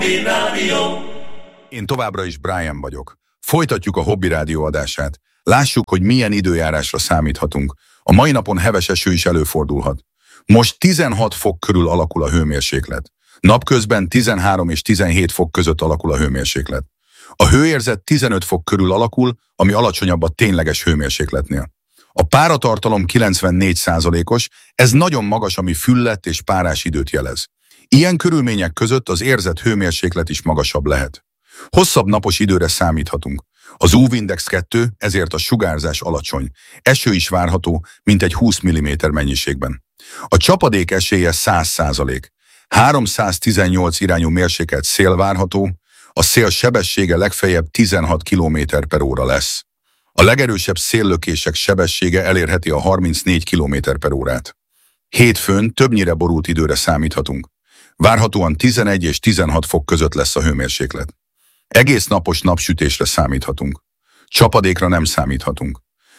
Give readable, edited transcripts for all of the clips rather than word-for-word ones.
Hobby Rádió. Én továbbra is Brian vagyok. Folytatjuk a Hobby Rádió adását. Lássuk, hogy milyen időjárásra számíthatunk. A mai napon heves eső is előfordulhat. Most 16 fok körül alakul a hőmérséklet. Napközben 13 és 17 fok között alakul a hőmérséklet. A hőérzet 15 fok körül alakul, ami alacsonyabb a tényleges hőmérsékletnél. A páratartalom 94%-os, ez nagyon magas, ami füllett és párás időt jelez. Ilyen körülmények között az érzett hőmérséklet is magasabb lehet. Hosszabb napos időre számíthatunk. Az UV-index 2, ezért a sugárzás alacsony. Eső is várható, mintegy 20 mm mennyiségben. A csapadék esélye 100%. 318 irányú mérsékelt szél várható, a szél sebessége legfeljebb 16 km/h lesz. A legerősebb széllökések sebessége elérheti a 34 km/h. Hétfőn többnyire borult időre számíthatunk. Várhatóan 11 és 16 fok között lesz a hőmérséklet. Egész napos napsütésre számíthatunk. Csapadékra nem számíthatunk.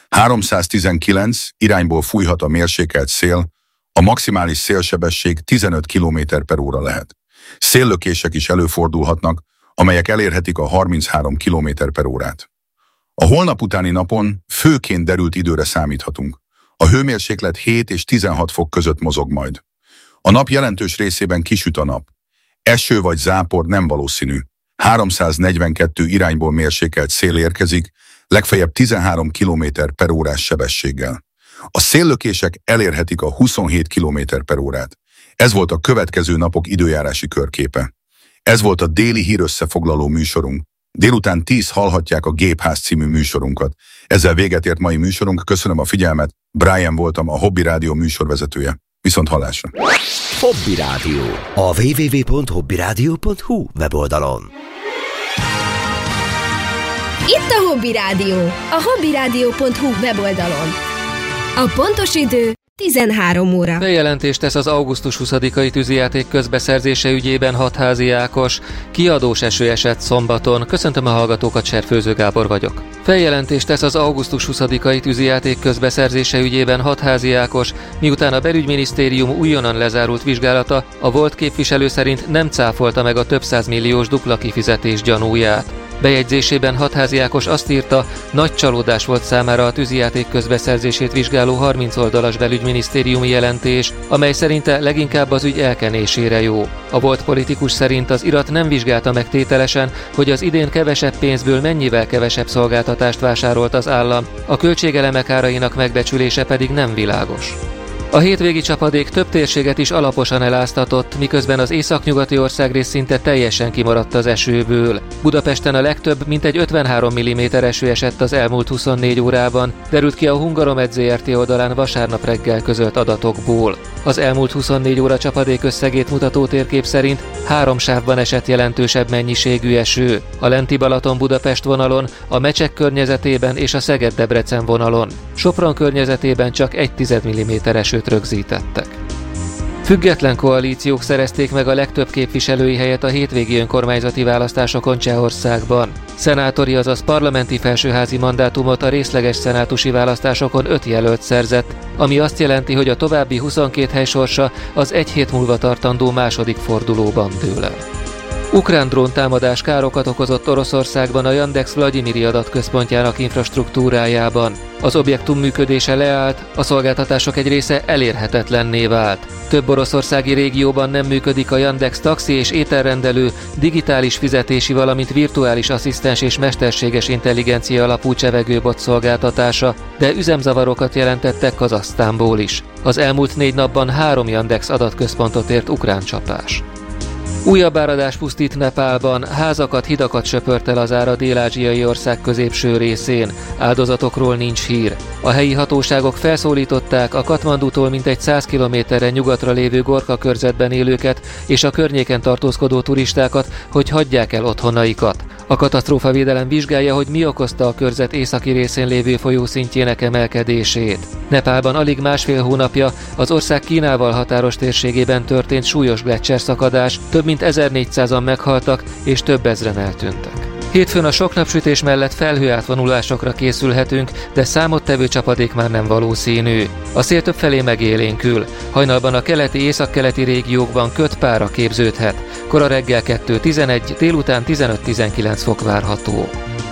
319 irányból fújhat a mérsékelt szél, a maximális szélsebesség 15 km/h lehet. Széllökések is előfordulhatnak, amelyek elérhetik a 33 km/h. A holnap utáni napon főként derült időre számíthatunk. A hőmérséklet 7 és 16 fok között mozog majd. A nap jelentős részében kisüt a nap. Eső vagy zápor nem valószínű. 342 irányból mérsékelt szél érkezik, legfeljebb 13 km/h sebességgel. A széllökések elérhetik a 27 km/h. Ez volt a következő napok időjárási körképe. Ez volt a déli hírösszefoglaló műsorunk. Délután 10 hallhatják a Gépház című műsorunkat. Ezzel véget ért mai műsorunk, köszönöm a figyelmet. Brian voltam, a Hobby Rádió műsorvezetője. Viszont hallásra! Hobby Rádió. A www.hobbyradio.hu weboldalon. Itt a Hobby Rádió, a hobbyradio.hu weboldalon. A pontos idő 13 óra. Bejelentést tesz az augusztus 20-ai tűzijáték közbeszerzése ügyében Hatházi Ákos. Kiadós eső esett szombaton. Köszöntöm a hallgatókat, Serfőző Gábor vagyok. Feljelentést tesz az augusztus 20-ai tűzijáték közbeszerzése ügyében Hatházi Ákos, miután a belügyminisztérium újonnan lezárult vizsgálata a volt képviselő szerint nem cáfolta meg a több százmilliós dupla kifizetés gyanúját. Bejegyzésében Hatházi Ákos azt írta, nagy csalódás volt számára a tűzijáték közbeszerzését vizsgáló 30 oldalas belügyminisztériumi jelentés, amely szerinte leginkább az ügy elkenésére jó. A volt politikus szerint az irat nem vizsgálta meg tételesen, hogy az idén kevesebb pénzből mennyivel kevesebb szolgáltatást vásárolt az állam, a költségelemek árainak megbecsülése pedig nem világos. A hétvégi csapadék több térséget is alaposan eláztatott, miközben az északnyugati országrész szinte teljesen kimaradt az esőből. Budapesten a legtöbb, mintegy 53 mm eső esett az elmúlt 24 órában, derült ki a Hungaromed Zrt. Oldalán vasárnap reggel közölt adatokból. Az elmúlt 24 óra csapadék összegét mutató térkép szerint 3 sávban esett jelentősebb mennyiségű eső, a Lenti Balaton-Budapest vonalon, a Mecsek környezetében és a Szeged-Debrecen vonalon. Sopron környezetében csak 1,1 mm esőt rögzítettek. Független koalíciók szerezték meg a legtöbb képviselői helyet a hétvégi önkormányzati választásokon Csehországban. Szenátori, azaz parlamenti felsőházi mandátumot a részleges szenátusi választásokon 5 jelölt szerzett, ami azt jelenti, hogy a további 22 hely sorsa az egy hét múlva tartandó második fordulóban dől el. Ukrán dróntámadás károkat okozott Oroszországban a Yandex Vlagyimiri adatközpontjának infrastruktúrájában. Az objektum működése leállt, a szolgáltatások egy része elérhetetlenné vált. Több oroszországi régióban nem működik a Yandex taxi és ételrendelő, digitális fizetési, valamint virtuális asszisztens és mesterséges intelligencia alapú csevegőbot szolgáltatása, de üzemzavarokat jelentettek Kazahsztánból is. Az elmúlt 4 napban 3 Yandex adatközpontot ért ukrán csapás. Újabb áradás pusztít Nepálban, házakat, hidakat söpört el az ár a dél-ázsiai ország középső részén. Áldozatokról nincs hír. A helyi hatóságok felszólították a Katmandútól mintegy 100 kilométerre nyugatra lévő Gorka körzetben élőket és a környéken tartózkodó turistákat, hogy hagyják el otthonaikat. A katasztrófavédelem vizsgálja, hogy mi okozta a körzet északi részén lévő folyó szintjének emelkedését. Nepálban alig másfél hónapja az ország Kínával határos térségében történt súlyos gleccserszakadás, több mint 1400-an meghaltak és több ezren eltűntek. Hétfőn a sok napsütés mellett felhőátvonulásokra készülhetünk, de számottevő csapadék már nem valószínű. A szél többfelé megélénkül. Hajnalban a keleti-északkeleti régiókban kötpára képződhet. Kora reggel 2-11, délután 15-19 fok várható.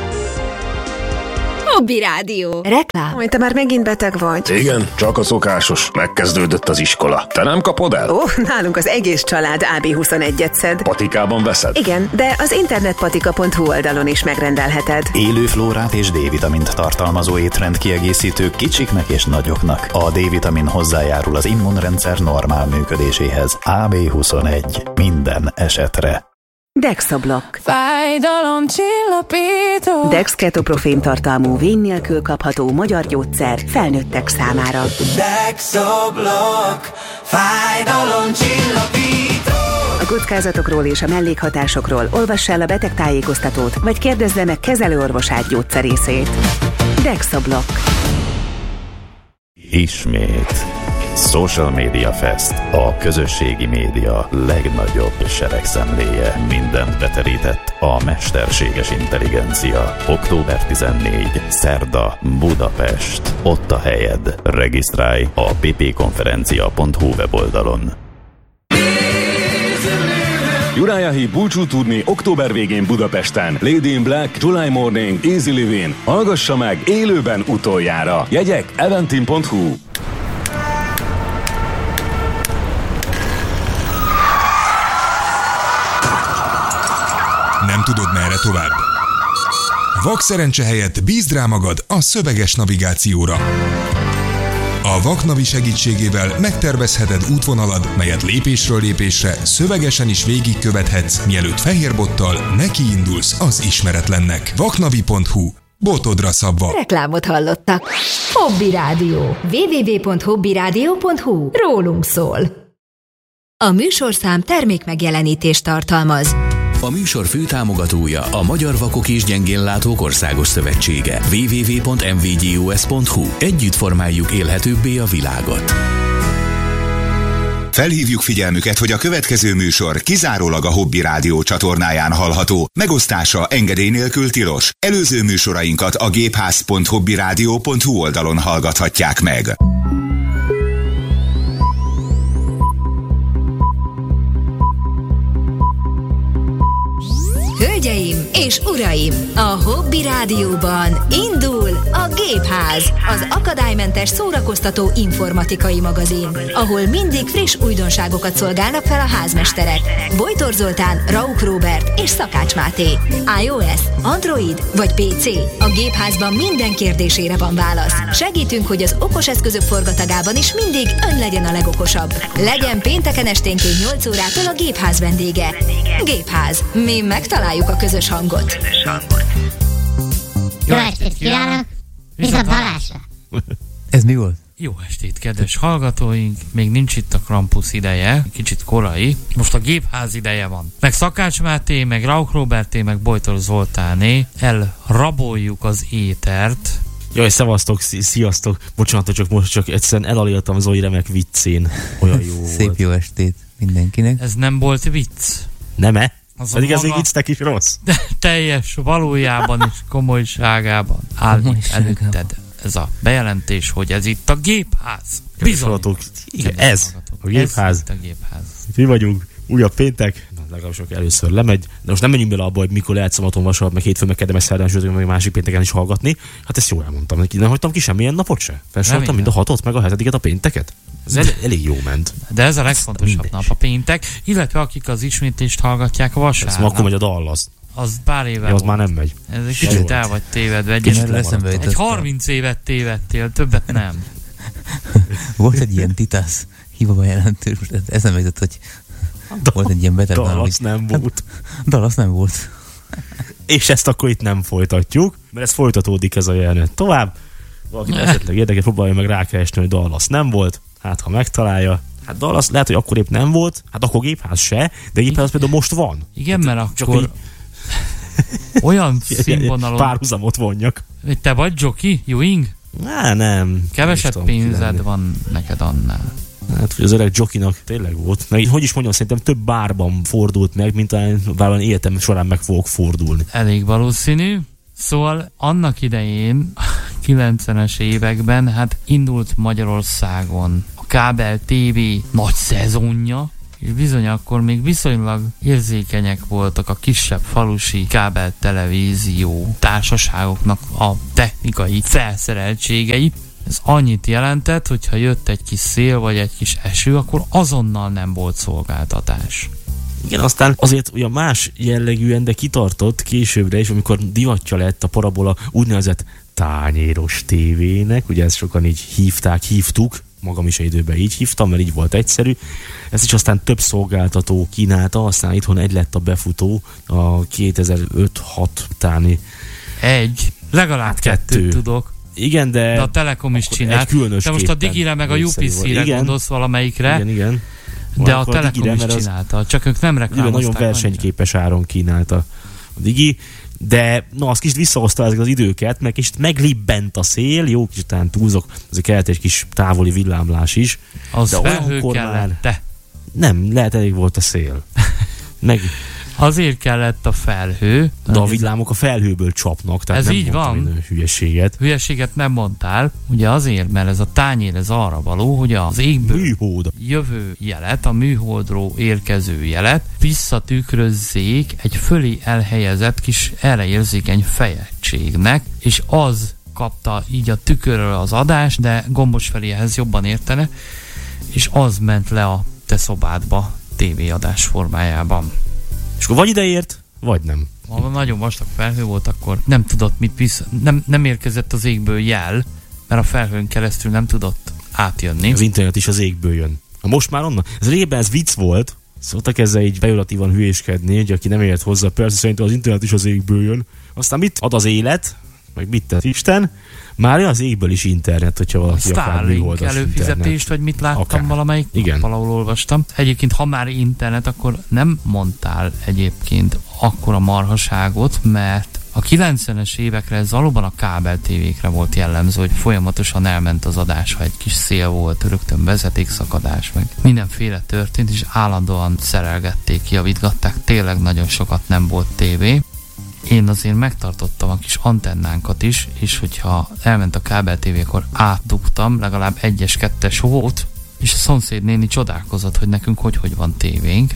Hobby Rádió. Reklám. Te már megint beteg vagy. Igen, csak a szokásos. Megkezdődött az iskola. Te nem kapod el? Nálunk az egész család AB21-et szed. Patikában veszed? Igen, de az internetpatika.hu oldalon is megrendelheted. Élő flórát és D-vitamint tartalmazó étrendkiegészítők kicsiknek és nagyoknak. A D-vitamin hozzájárul az immunrendszer normál működéséhez. AB21. Minden esetre. Dexablock. Fájdalomcsillapító. Dex ketoprofén tartalmú vény nélkül kapható magyar gyógyszer felnőttek számára. Dexablock. Fájdalomcsillapító. A kockázatokról és a mellékhatásokról olvass el a betegtájékoztatót, vagy kérdezze meg kezelőorvosát gyógyszerészét. Dexablock. Ismét. Social Media Fest, a közösségi média legnagyobb seregszemléje. Mindent beterített a mesterséges intelligencia. Október 14. Szerda, Budapest. Ott a helyed. Regisztrálj a ppkonferencia.hu weboldalon. Uriah Heep búcsúturné október végén Budapesten. Lady in Black, July Morning, Easy Living. Hallgassa meg élőben utoljára. Jegyek eventim.hu. Nem tudod, merre tovább? Vakszerencse helyett bízd rá magad a szöveges navigációra. A Vaknavi segítségével megtervezheted útvonalad, melyet lépésről lépésre szövegesen is végigkövethetsz, mielőtt fehérbottal nekiindulsz az ismeretlennek. Vaknavi.hu. Botodra szabva. Reklámot hallottak. Hobby Rádió. www.hobbyradio.hu. Rólunk szól. A műsorszám termékmegjelenítést tartalmaz. A műsor főtámogatója a Magyar Vakok és Gyengénlátók Országos Szövetsége. www.mvgus.hu. Együtt formáljuk élhetőbbé a világot. Felhívjuk figyelmüket, hogy a következő műsor kizárólag a Hobby Rádió csatornáján hallható. Megosztása engedély nélkül tilos. Előző műsorainkat a gépház.hobbyradio.hu oldalon hallgathatják meg. Hölgyeim és uraim, a Hobby Rádióban indul a Gépház, az akadálymentes szórakoztató informatikai magazin, ahol mindig friss újdonságokat szolgálnak fel a házmesterek. Bojtor Zoltán, Rauk Róbert és Szakács Máté. iOS, Android vagy PC? A Gépházban minden kérdésére van válasz. Segítünk, hogy az okos eszközök forgatagában is mindig ön legyen a legokosabb. Legyen pénteken esténként 8 órától a Gépház vendége. Gépház. Mi megtaláljuk a közös hangot. Jó estét kívánok! Viszont hallásra! Ez mi volt? Jó estét, kedves hallgatóink! Még nincs itt a Krampus ideje, kicsit korai. Most a Gépház ideje van. Meg Szakács Máté, meg Rauk Róberté, meg Bojtor Zoltáné. Elraboljuk az étert. Jaj, szevasztok, sziasztok! Bocsánat, csak egyszerűen elaléltam Zoli remek viccén. Olyan jó volt. Szép jó estét mindenkinek. Ez nem volt vicc? Nem-e? Pedig ez még viccnek is rossz. De teljes valójában és komolyságában állít előtted ez a bejelentés, hogy ez itt a Gépház. Bizony. Igen, ez a Gépház. Ez itt a Gépház. Mi vagyunk, újabb péntek, legalább sok először lemegy, de most nem menjünk bele abba, hogy mikor lehet szombaton, vasárnap, meg hétfőn, meg kedden, meg szerdán, sőt, meg másik pénteken is hallgatni. Hát ezt jól elmondtam neki, nem hagytam ki semmilyen napot se. Felsoroltam mind a 6-ot, meg a 7-et, a pénteket. Ez elég jó ment. De ez a legfontosabb nap, a péntek, illetve akik az ismétlést hallgatják vasárnap. Ez akkor megy a Dallas. Az pár éve ja, az már nem megy. Ez egy kicsit el vagy tévedve. Egy 30 évet tévedtél, többet nem. Volt egy ilyen Titász hibabejelentő, eszembe jutott, hogy volt egy ilyen beteg Dallas nem volt. Dallas nem volt. És ezt akkor itt nem folytatjuk, mert ez folytatódik ez a jelenet tovább. Valaki esetleg érdekes, próbálja meg rákeresni, hogy Dallas nem volt. Hát ha megtalálja. Hát Dallas lehet, hogy akkor épp nem volt, hát akkor Gépház se, de Gépház például most van. Igen, mert akkor olyan színvonalon... Párhuzamot vonjak. Te vagy Jockey? Ewing? Nem. Keveset pénzed van neked annál. Hát, hogy az öreg Jokinak tényleg volt. Meg, hogy is mondjam, szerintem több bárban fordult meg, mint bárban életem során meg fogok fordulni. Elég valószínű. Szóval annak idején, 90-es években, hát indult Magyarországon a kábel TV nagy szezonja, és bizony akkor még viszonylag érzékenyek voltak a kisebb falusi kábel televízió társaságoknak a technikai felszereltségei. Ez annyit jelentett, hogy ha jött egy kis szél vagy egy kis eső, akkor azonnal nem volt szolgáltatás. Igen, aztán azért olyan más jellegűen, de kitartott későbbre is, amikor divatja lett a parabola úgynevezett tányéros tévének, ugye ezt sokan így hívtuk, magam is egy időben így hívtam, mert így volt egyszerű. Ezt is aztán több szolgáltató kínálta, aztán itthon egy lett a befutó, a 2005-6 utáni. Legalább kettőt tudok. Igen, de a Telekom is csinált. Te most a Digire meg a UPC-re gondolsz valamelyikre. Igen. De a Telekom is csinálta, csak ők nem reklámozták. Nagyon versenyképes áron kínálta a Digi, de az kicsit visszahozta ezeket az időket, mert kicsit meglibbent a szél, jó, kicsit talán túlzok, azért kellett egy kis távoli villámlás is. Az de felhő kellett, nem, lehet elég volt a szél. Azért kellett a felhő. De a villámok a felhőből csapnak, tehát ez nem így van. Hülyeséget. Hülyeséget nem mondtál, ugye azért, mert ez a tányér ez arra való, hogy az égből műhold jövő jelet, a műholdról érkező jelet visszatükrözzék egy fölé elhelyezett kis erre érzékeny fejegységnek, és az kapta így a tükörről az adást, de Gombos felé ehhez jobban értene, és az ment le a te szobádba tévéadás formájában. És akkor vagy ideért, vagy nem. Ha nagyon vastag felhő volt, akkor nem tudott mit nem érkezett az égből jel, mert a felhőn keresztül nem tudott átjönni. Az internet is az égből jön. Most már onnan. Ez régebben ez vicc volt, szoktak ezzel így pejoratívan hülyéskedni, hogy aki nem ért hozzá, persze szerintem az internet is az égből jön. Aztán mit ad az élet, meg mit tett Isten? Már az égből is internet, hogyha valaki akár műholdas előfizetést, vagy mit láttam akár. Valamelyik valahol olvastam. Egyébként, ha már internet, akkor nem mondtál egyébként akkora marhaságot, mert a 90-es évekre ez valóban a kábel tévékre volt jellemző, hogy folyamatosan elment az adás, ha egy kis szél volt, rögtön vezetékszakadás, meg mindenféle történt, és állandóan szerelgették, javítgatták, tényleg nagyon sokat nem volt tévé. Én azért megtartottam a kis antennánkat is, és hogyha elment a kábel tévé, akkor átdugtam, legalább 1-es, 2-es volt, és a szomszéd néni csodálkozott, hogy nekünk hogy van tévénk.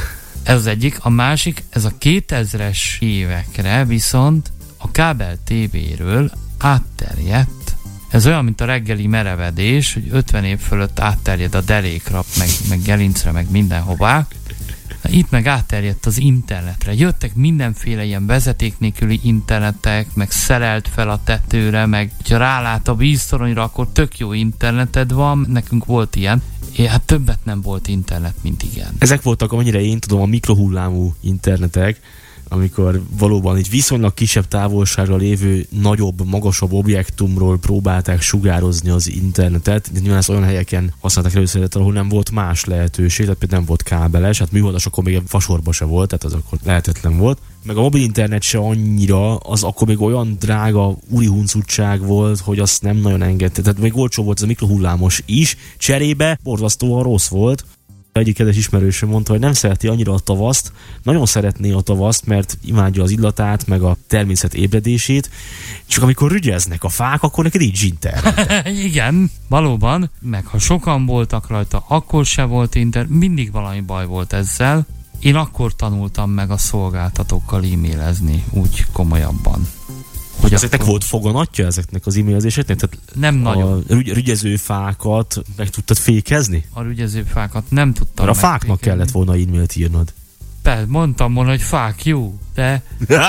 Ez az egyik. A másik, ez a 2000-es évekre viszont a kábel tévéről átterjedt. Ez olyan, mint a reggeli merevedés, hogy 50 év fölött átterjed a derékrap, meg gelincre, meg mindenhová. Itt meg átterjedt az internetre. Jöttek mindenféle ilyen vezeték nélküli internetek, meg szerelt fel a tetőre, meg ha rálát a víztoronyra, akkor tök jó interneted van. Nekünk volt ilyen. Hát többet nem volt internet, mint igen. Ezek voltak, amennyire én tudom, a mikrohullámú internetek, amikor valóban egy viszonylag kisebb távolságra lévő, nagyobb, magasabb objektumról próbálták sugározni az internetet. De nyilván ezt olyan helyeken használták először, ahol nem volt más lehetőség, tehát például nem volt kábeles, hát műholdas akkor még fasorba se volt, tehát az akkor lehetetlen volt. Meg a mobil internet se annyira, az akkor még olyan drága úrihuncutság volt, hogy azt nem nagyon engedte. Tehát még olcsó volt ez a mikrohullámos is, cserébe borzasztóan rossz volt. Egyik kedves ismerősöm mondta, hogy nem szereti annyira a tavaszt, nagyon szeretné a tavaszt, mert imádja az illatát, meg a természet ébredését, csak amikor rügyeznek a fák, akkor neked így internet. Igen, valóban, meg ha sokan voltak rajta, akkor se volt internet, mindig valami baj volt ezzel. Én akkor tanultam meg a szolgáltatókkal e-mailezni, úgy komolyabban. Hogy ezeknek volt foganatja ezeknek az e-mailezéseknek? Tehát nem nagyon. A rügyezőfákat meg tudtad fékezni? A rügyezőfákat nem tudtam mert a fáknak kellett volna e-mailt írnod. Mondtam volna, hogy fák jó, de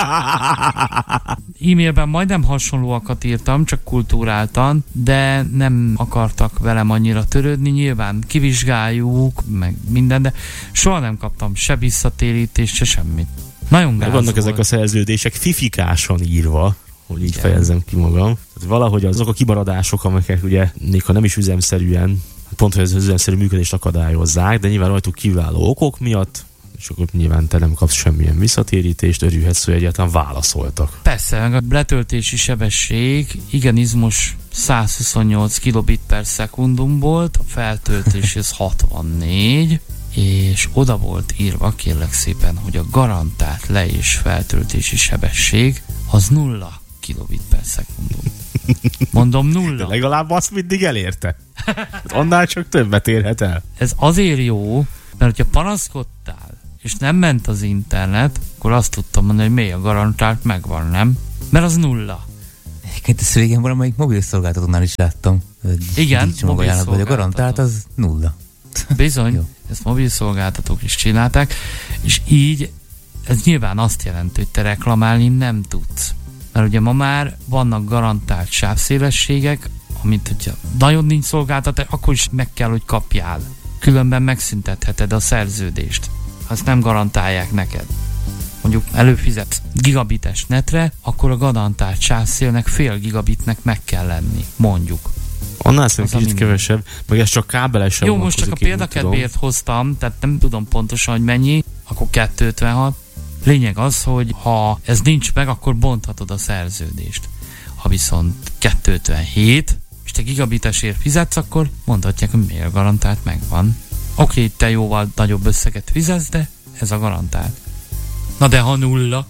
e-mailben majdnem hasonlóakat írtam, csak kultúráltan, de nem akartak velem annyira törődni, nyilván kivizsgáljuk, meg minden, de soha nem kaptam se visszatérítést, se semmit. Nagyon gáz vannak volt. Ezek a szerződések fifikásan írva, hogy így fejezzem ki magam. Tehát valahogy azok a kimaradások, amelyek ugye, még ha nem is üzemszerűen, pont hogy az üzemszerű működést akadályozzák, de nyilván rajtuk kívülálló okok miatt, és akkor nyilván te nem kapsz semmilyen visszatérítést, örülhetsz, hogy egyáltalán válaszoltak. Persze, a letöltési sebesség igen izmos 128 kilobit per szekundum volt, a feltöltés ez 64, és oda volt írva, kérlek szépen, hogy a garantált le- és feltöltési sebesség az 0 kilobit per szekundum. Mondom 0. De legalább azt mindig elérte. Annál csak többet érhet el. Ez azért jó, mert hogyha panaszkodtál, és nem ment az internet, akkor azt tudtam mondani, hogy mély a garantált, megvan, nem? Mert az 0. Egyébként ezt régen valamelyik mobil szolgáltatónál is láttam. Igen, mobil a garantált az 0. Bizony, ezt mobil szolgáltatók is csinálták, és így ez nyilván azt jelenti, hogy te reklamálni nem tudsz. Mert ugye ma már vannak garantált sávszélességek, amit hogyha nagyon nincs szolgáltatás, akkor is meg kell, hogy kapjál. Különben megszüntetheted a szerződést. Ha ezt nem garantálják neked. Mondjuk előfizetsz gigabites netre, akkor a garantált sávszélnek fél gigabitnek meg kell lenni. Mondjuk. Annál szerintem kicsit kevesebb, meg ez csak kábelesen. Jó, most csak a példakedvéért hoztam, tehát nem tudom pontosan, hogy mennyi, akkor 256. Lényeg az, hogy ha ez nincs meg, akkor bonthatod a szerződést. Ha viszont 257, és te gigabitesért fizetsz, akkor mondhatják, hogy miért garantált megvan. Oké, te jóval nagyobb összeget fizetsz, de ez a garantált. Na de ha 0.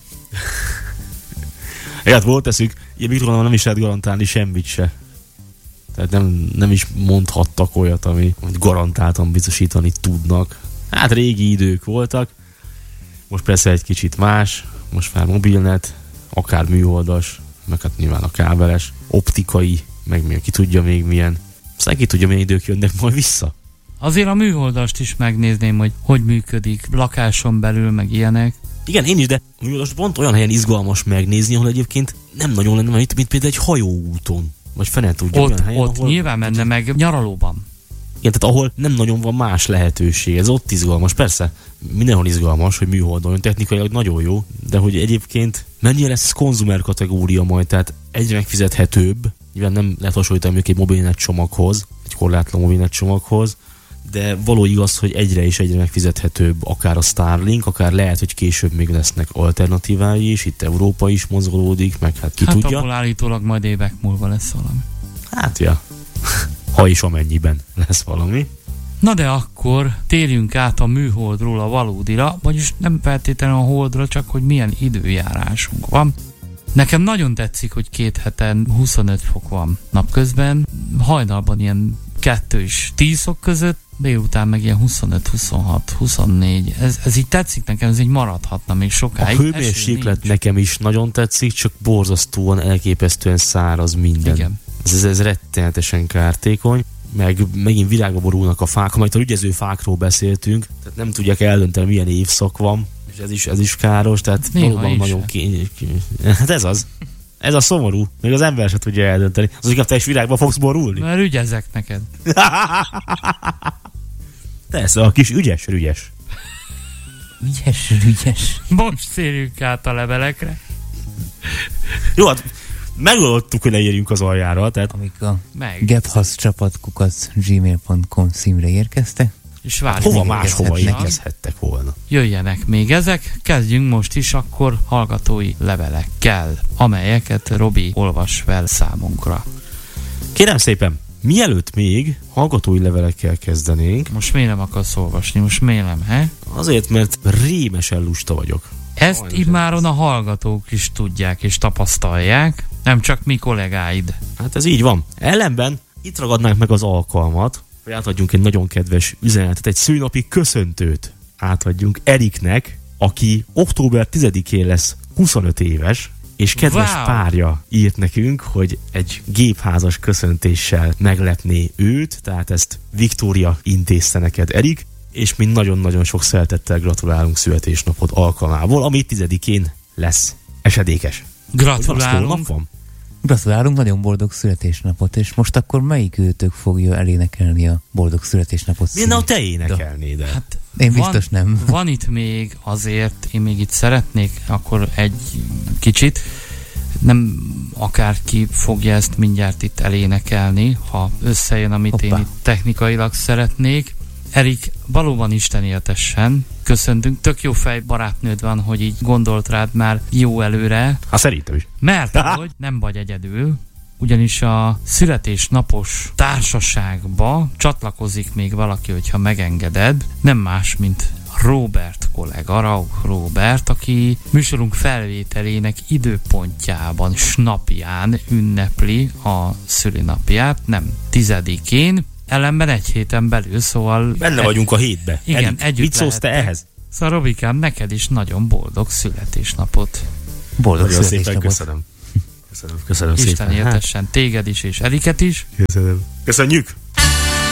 Hát volt eszük, ilyen mikrofonban nem is lehet garantálni semmit se. Tehát nem is mondhattak olyat, amit garantáltan biztosítani tudnak. Hát régi idők voltak. Most persze egy kicsit más. Most már mobilnet, akár műholdas, meg hát nyilván a kábeles, optikai, meg még ki tudja még milyen. Aztán ki tudja, milyen idők jönnek majd vissza. Azért a műholdast is megnézném, hogy működik lakáson belül, meg ilyenek. Igen, én is, de a műholdast pont olyan helyen izgalmas megnézni, ahol egyébként nem nagyon lenne, mint például egy hajóúton. Vagy fene tudja, ott, olyan helyen, ott ahol... nyilván menne meg nyaralóban. Igen, tehát ahol nem nagyon van más lehetőség. Ez ott izgalmas. Persze, mindenhol izgalmas, hogy műholdon technikailag nagyon jó, de hogy egyébként mennyire lesz konzumer kategória majd, tehát egyre megfizethetőbb. Nyilván nem lehet hasonlítani mondjuk egy mobilnet csomaghoz, egy korlátlan mobilnet csomaghoz, de való igaz, hogy egyre és egyre megfizethetőbb akár a Starlink, akár lehet, hogy később még lesznek alternatívái is, itt Európa is mozgolódik, meg hát ki tudja. Abból állítólag majd évek múlva lesz valami. Hát ja, ha is amennyiben lesz valami. Na de akkor térjünk át a műholdról a valódira, vagyis nem feltétlenül a holdra, csak hogy milyen időjárásunk van. Nekem nagyon tetszik, hogy 2 heten 25 fok van napközben, hajnalban ilyen 2 és 10 fok között, délután meg ilyen 25, 26, 24. Ez így tetszik nekem, ez így maradhatna még sokáig. A hőmérséklet nekem is nagyon tetszik, csak borzasztóan, elképesztően száraz minden. Igen. Ez rettenetesen kártékony, meg megint virágba borulnak a fák, majd a ügyező fákról beszéltünk, tehát nem tudják eldönteni, milyen évszak van, és ez is káros, tehát valóban nagyon Hát ez a szomorú, még az ember se tudja eldönteni. Az inkább te is virágba fogsz borulni. Mert ügyezek neked. Persze, a kis ügyes. Ügyes. Most szérjünk át a levelekre. Jó, hát megoldottuk, hogy leérjünk az aljára, tehát... Amik a gebhaszcsapat@gmail.com címre érkeztek. És várj, hova máshova érkezhettek volna. Jöjjenek még ezek, kezdjünk most is akkor hallgatói levelekkel, amelyeket Robi olvas fel számunkra. Kérem szépen, mielőtt még hallgatói levelekkel kezdenénk... Most miért nem akarsz olvasni? Most miért nem, he? Azért, mert rémesen lusta vagyok. Ezt immáron a hallgatók is tudják és tapasztalják, nem csak mi kollégáid. Hát ez így van. Ellenben itt ragadnánk meg az alkalmat, hogy átadjunk egy nagyon kedves üzenetet, egy szülinapi köszöntőt átadjunk Eriknek, aki október 10-én lesz 25 éves, és kedves párja írt nekünk, hogy egy gépházas köszöntéssel meglepné őt, tehát ezt Viktória intézte neked, Erik, és mi nagyon-nagyon sok szeretettel gratulálunk születésnapod alkalmából, ami 10-én lesz esedékes. Gratulálunk! Gratulálunk, nagyon boldog születésnapot, és most akkor melyik őtök fogja elénekelni a boldog születésnapot? Miért ne te énekelnéd el? Hát én biztos nem. Van itt még azért, én még itt szeretnék akkor egy kicsit, nem akárki fogja ezt mindjárt itt elénekelni, ha összejön, amit én itt technikailag szeretnék. Erik, valóban Isten éltessen, köszöntünk, tök jó fej barátnőd van, hogy így gondolt rád már jó előre. Hát szerintem is. Mert hogy nem vagy egyedül, ugyanis a születésnapos társaságba csatlakozik még valaki, hogyha megengeded, nem más, mint Robert kollega, Rauch Robert, aki műsorunk felvételének időpontjában, napján ünnepli a szülinapját, nem 10-én, ellenben egy héten belül, szóval... Benne vagyunk a hétbe. Igen, együtt mit szólsz te ehhez? Szóval Robikám, neked is nagyon boldog születésnapot. Boldog születésnapot. Köszönöm szépen. Isten éltessen téged is, és Eriket is. Köszönöm. Köszönjük!